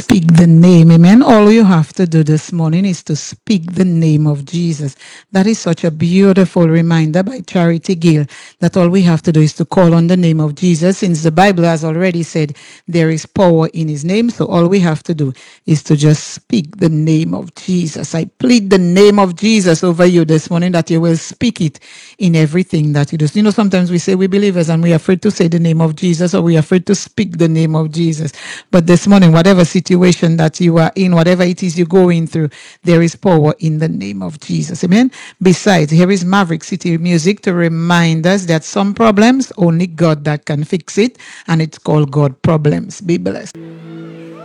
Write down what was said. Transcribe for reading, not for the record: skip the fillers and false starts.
speak the name. Amen. All you have to do this morning is to speak the name of Jesus. That is such a beautiful reminder by Charity Gill that all we have to do is to call on the name of Jesus, since the Bible has already said there is power in his name. So all we have to do is to just speak the name of Jesus. I plead the name of Jesus over you this morning that you will speak it in everything that you do. You know, sometimes we say we believers and we're afraid to say the name of Jesus, or we're afraid to speak the name of Jesus. But this morning, whatever situation that you are in, whatever it is you're going through, there is power in the name of Jesus. Amen. Besides, here is Maverick City Music to remind us that some problems, only God that can fix it, and it's called God Problems. Be blessed.